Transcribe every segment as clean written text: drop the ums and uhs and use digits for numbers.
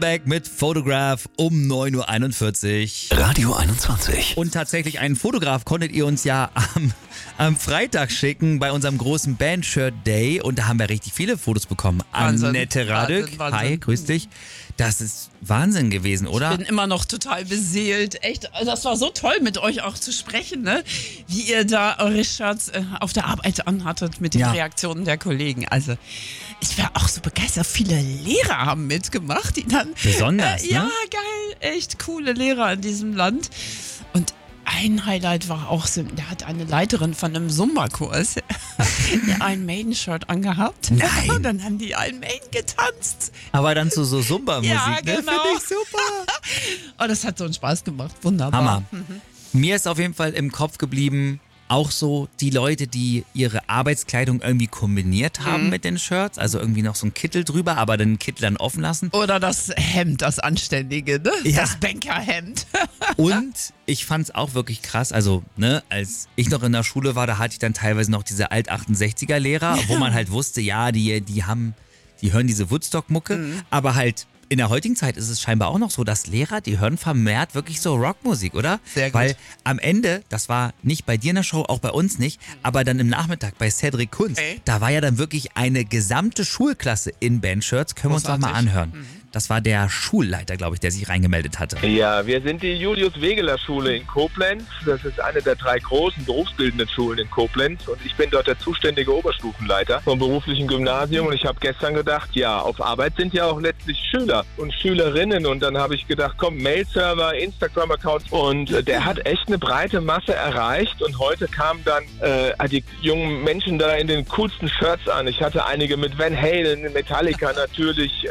Back mit Photograph um 9.41 Uhr. Radio 21. Und tatsächlich einen Fotograf konntet ihr uns ja am Freitag schicken bei unserem großen Bandshirt Day. Und da haben wir richtig viele Fotos bekommen. Wahnsinn. Annette Radück, Wahnsinn. hi, grüß dich. Das ist Wahnsinn gewesen, oder? Ich bin immer noch total beseelt. Echt, das war so toll, mit euch auch zu sprechen, ne? Wie ihr da eure Shirts auf der Arbeit anhattet mit den Reaktionen der Kollegen. Also, ich war auch so begeistert. Viele Lehrer haben mitgemacht, die dann... Besonders, Ja, ne? geil. Echt coole Lehrer in diesem Land. Und ein Highlight war auch, da hat eine Leiterin von einem Zumba-Kurs ein Maiden-Shirt angehabt. Nein. Und dann haben die ein Maiden getanzt. Aber dann zu so Zumba-Musik, Ja, ne? genau. Finde ich super. Oh, das hat so einen Spaß gemacht. Wunderbar. Hammer. Mir ist auf jeden Fall im Kopf geblieben, auch so die Leute, die ihre Arbeitskleidung irgendwie kombiniert haben mit den Shirts. Also irgendwie noch so ein Kittel drüber, aber den Kittel dann offen lassen. Oder das Hemd, das Anständige, ne? Ja. Das Bankerhemd. Und ich fand es auch wirklich krass, also ne, als ich noch in der Schule war, da hatte ich dann teilweise noch diese Alt-68er-Lehrer, wo man halt wusste, ja, die hören diese Woodstock-Mucke, aber halt in der heutigen Zeit ist es scheinbar auch noch so, dass Lehrer, die hören vermehrt wirklich so Rockmusik, oder? Sehr gut. Weil am Ende, das war nicht bei dir in der Show, auch bei uns nicht, aber dann im Nachmittag bei Cedric Kunz, da war ja dann wirklich eine gesamte Schulklasse in Bandshirts. Können wir uns doch mal anhören. Das war der Schulleiter, glaube ich, der sich reingemeldet hatte. Ja, wir sind die Julius-Wegeler-Schule in Koblenz. Das ist eine der 3 großen berufsbildenden Schulen in Koblenz. Und ich bin dort der zuständige Oberstufenleiter vom beruflichen Gymnasium. Und ich habe gestern gedacht, ja, auf Arbeit sind ja auch letztlich Schüler und Schülerinnen. Und dann habe ich gedacht, komm, Mail-Server, Instagram-Account. Und der hat echt eine breite Masse erreicht. Und heute kamen dann die jungen Menschen da in den coolsten Shirts an. Ich hatte einige mit Van Halen, Metallica natürlich,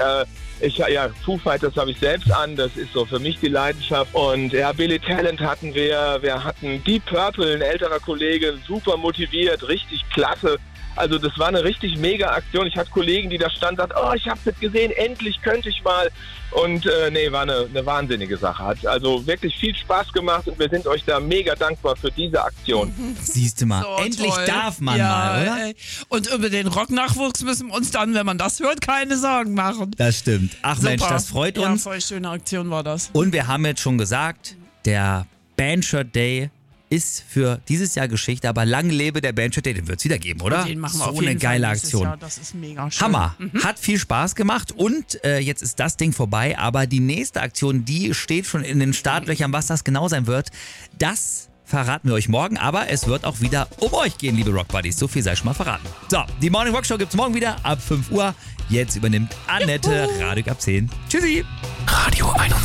Foo Fighters habe ich selbst an, das ist so für mich die Leidenschaft. Und ja, Billy Talent hatten wir hatten Deep Purple, ein älterer Kollege, super motiviert, richtig klasse. Also das war eine richtig mega Aktion. Ich hatte Kollegen, die da standen und sagten, oh, ich hab's jetzt gesehen, endlich könnte ich mal. Und war eine wahnsinnige Sache. Hat also wirklich viel Spaß gemacht und wir sind euch da mega dankbar für diese Aktion. Siehst du mal, So endlich toll. darf man mal, oder? Ey. Und über den Rocknachwuchs müssen wir uns dann, wenn man das hört, keine Sorgen machen. Das stimmt. Ach Super. Mensch, das freut Ja, uns. voll schöne Aktion war das. Und wir haben jetzt schon gesagt, der Bandshirt Day ist für dieses Jahr Geschichte, aber lang lebe der Bandshirt Day, den wird es wieder geben, oder? Den machen wir so auf jeden eine geile Fall nächstes Aktion. Jahr. Das ist mega schön. Hammer. Hat viel Spaß gemacht und jetzt ist das Ding vorbei, aber die nächste Aktion, die steht schon in den Startlöchern. Was das genau sein wird, das verraten wir euch morgen, aber es wird auch wieder um euch gehen, liebe Rock Buddies. So viel sei schon mal verraten. So, die Morning Rock Show gibt's morgen wieder ab 5 Uhr. Jetzt übernimmt Annette Radück ab 10. Tschüssi. Radio 21.